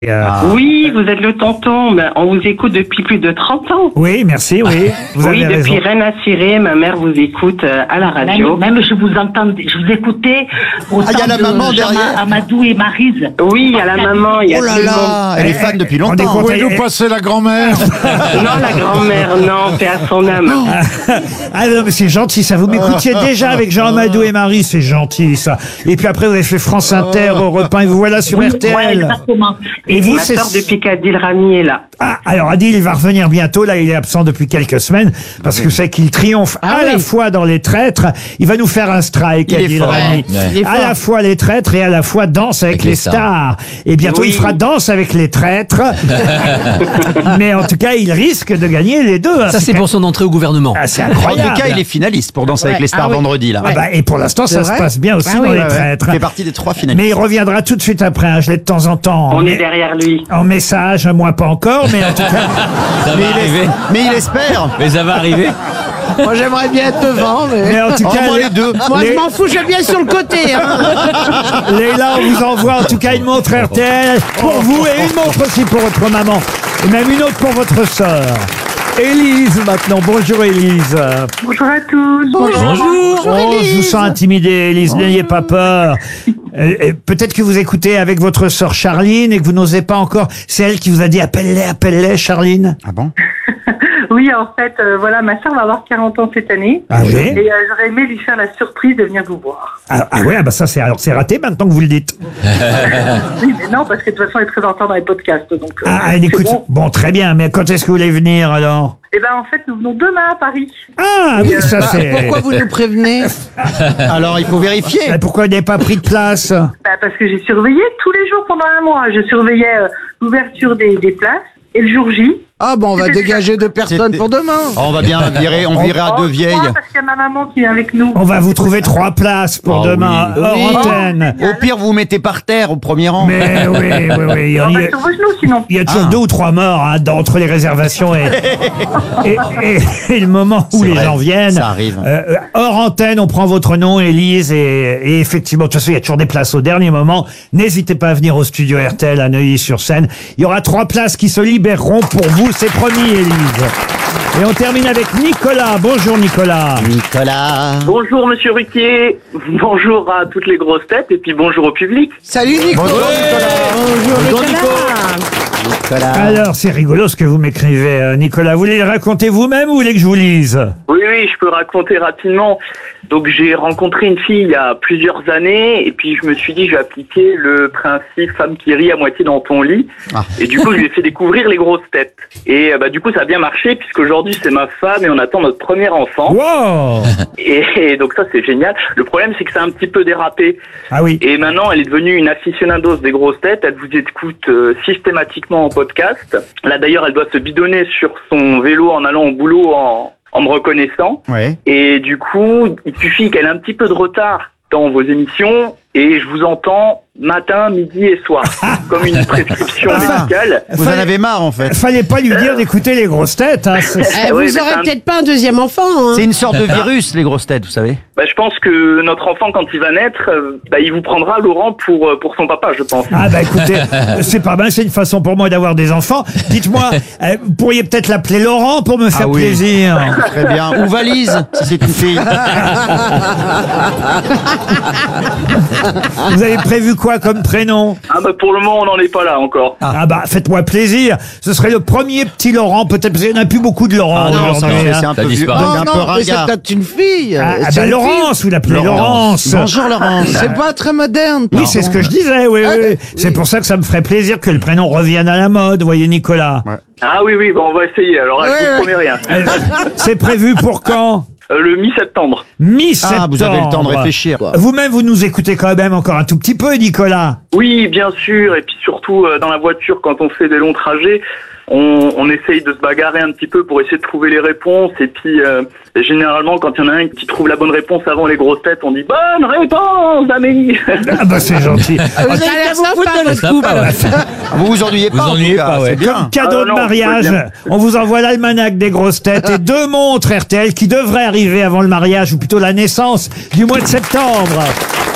Oui, vous êtes le tonton. Ben, on vous écoute depuis plus de 30 ans. Oui, merci, oui. Vous Oui, avez depuis raison. Rennes à Ciré, ma mère vous écoute à la radio. Même je vous entendais, je vous écoutais au il y a la maman derrière. Amadou et Maryse. Oui, il y a la maman, il y a Oh là tout le monde. là, elle est fan depuis On est longtemps. content. Pouvez-nous passer la grand-mère? Non, la grand-mère, non, paix à son âme. Ah non, mais c'est gentil, ça. Vous m'écoutiez déjà avec Jean Amadou et Marie, c'est gentil, ça. Et puis après, vous avez fait France Inter, Europe 1, et vous voilà sur Ouais, RTL. exactement. Et vous, Ma c'est... soeur de Picadille Rami est là. Ah, alors Adil, il va revenir bientôt. Là, il est absent depuis quelques semaines parce que c'est qu'il triomphe à la fois dans Les Traîtres. Il va nous faire un strike, Il est Adil fort. Rami. Il est À la fois Les Traîtres et à la fois Danse avec les stars. Et bientôt, Oui. il fera Danse avec les Traîtres. Mais en tout cas, il risque de gagner les deux. Ça, c'est pour son entrée au gouvernement. Ah, c'est En incroyable. tout cas, il est finaliste pour Danser avec les stars vendredi là. Ah bah, et pour l'instant, ça se passe bien aussi dans Les Traîtres. Il fait partie des 3 finalistes. Mais il reviendra tout de suite après. Hein. Je l'ai de temps en temps. On est derrière lui. En message, moi pas encore, mais en tout cas. Ça va arriver. Mais il espère. Mais ça va arriver. Moi, j'aimerais bien être devant, mais... Mais en tout cas, Moi les deux. Moi, je m'en fous, je viens sur le côté. Hein. Leïla, on vous envoie en tout cas une montre RTL pour vous et une montre aussi pour votre maman. Et même une autre pour votre sœur. Élise maintenant. Bonjour Élise. Bonjour à tous. Bonjour. Oh, je vous sens intimidée Élise, n'ayez pas peur. Et peut-être que vous écoutez avec votre sœur Charline et que vous n'osez pas encore. C'est elle qui vous a dit appelle-les Charline. Ah bon? Oui, en fait, voilà, ma soeur va avoir 40 ans cette année. Ah oui. Et j'aurais aimé lui faire la surprise de venir vous voir. Ah ouais, bah ça c'est raté maintenant que vous le dites. Oui, mais non, parce que de toute façon, elle est très en retard dans les podcasts. Donc, Elle c'est écoute. bon. Bon, très bien, mais quand est-ce que vous voulez venir alors? Eh ben, en fait, nous venons demain à Paris. Ah oui, ça c'est. Pourquoi vous nous prévenez? Alors il faut vérifier. Pourquoi vous n'avez pas pris de place? Bah, parce que j'ai surveillé tous les jours pendant un mois. Je surveillais l'ouverture des places et le jour J. Ah bon, on va dégager 2 personnes pour demain. Oh, on va bien virer, on virera 2 vieilles. Parce qu'il y a ma maman qui est avec nous. On va vous trouver 3 places pour Oh demain, oui. hors Oui. antenne. Au pire, vous vous mettez par terre au premier rang. Mais oui. Il y On a, va sur vos genoux, sinon. il y a toujours 2 ou 3 morts hein, entre les réservations et le moment où C'est les vrai, gens viennent. ça arrive. Hors antenne, on prend votre nom, Élise, et effectivement, de toute façon, il y a toujours des places au dernier moment. N'hésitez pas à venir au studio RTL à Neuilly-sur-Seine. Il y aura 3 places qui se libéreront pour vous, c'est promis, Élise. Et on termine avec Nicolas. Bonjour Nicolas. Nicolas. Bonjour Monsieur Ruquier. Bonjour à toutes les grosses têtes et puis bonjour au public. Salut Nico. Bonjour Nicolas. Alors, c'est rigolo ce que vous m'écrivez, Nicolas. Vous voulez le raconter vous-même ou vous voulez que je vous lise? Oui, je peux raconter rapidement. Donc j'ai rencontré une fille il y a plusieurs années et puis je me suis dit je vais appliquer le principe femme qui rit à moitié dans ton lit. Ah. Et du coup je lui ai fait découvrir les grosses têtes. Et du coup ça a bien marché puisqu'aujourd'hui c'est ma femme et on attend notre premier enfant. Wow. Et donc ça c'est génial. Le problème c'est que ça a un petit peu dérapé. Ah oui. Et maintenant elle est devenue une aficionados des grosses têtes. Elle vous écoute systématiquement en podcast. Là d'ailleurs elle doit se bidonner sur son vélo en allant au boulot en me reconnaissant. Ouais. Et du coup, il suffit qu'elle ait un petit peu de retard dans vos émissions et je vous entends matin, midi et soir. Comme une prescription médicale. Vous en avez marre en fait. Fallait pas lui dire d'écouter les grosses têtes. Hein. Eh, Oui, vous mais aurez c'est un- peut-être pas un deuxième enfant. Hein. C'est une sorte de virus, les grosses têtes, vous savez. Je pense que notre enfant, quand il va naître, il vous prendra, Laurent, pour son papa, je pense. Ah bah écoutez, c'est pas mal, c'est une façon pour moi d'avoir des enfants. Dites-moi, vous pourriez peut-être l'appeler Laurent pour me faire oui. plaisir. Très bien. Ou valise, si c'est une fille. Vous avez prévu quoi comme prénom? Pour le moment, on n'en est pas là encore. Ah bah faites-moi plaisir. Ce serait le premier petit Laurent, peut-être parce qu'il n'y en a plus beaucoup de Laurent Ah non, aujourd'hui. c'est hein. un peu Ça vieux, disparaît. un peu non, mais c'est ringard. peut-être une fille. Ah C'est bah une Laurence, vous l'appelez Laurence. Bonjour Laurence. fille. C'est pas très moderne. Oui, c'est ce que je disais, oui. C'est pour ça que ça me ferait plaisir que le prénom revienne à la mode, voyez Nicolas. Ah oui, on va essayer. Alors, je vous promets rien. C'est prévu pour quand? Le mi-septembre. Mi-septembre. Ah, vous avez le temps de réfléchir. Vous-même, vous nous écoutez quand même encore un tout petit peu, Nicolas. Oui, bien sûr. Et puis surtout, dans la voiture, quand on fait des longs trajets, on essaye de se bagarrer un petit peu pour essayer de trouver les réponses. Et puis, généralement, quand il y en a un qui trouve la bonne réponse avant les grosses têtes, on dit « Bonne réponse, Amélie !» Ah bah c'est gentil. Vous avez l'air sympa, le couple. Vous vous ennuyez pas, Vous en tout ennuyez cas, pas, ouais. c'est bien. Cadeau Ah de non, mariage, faut bien. on vous envoie l'almanach des grosses têtes et 2 montres RTL qui devraient arriver avant le mariage ou plutôt la naissance du mois de septembre.